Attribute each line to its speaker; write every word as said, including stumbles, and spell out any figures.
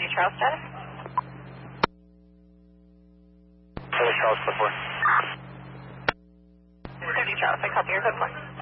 Speaker 1: Charles status?
Speaker 2: Charlie Charles, code four.
Speaker 1: thirty Charles, I copy your code four.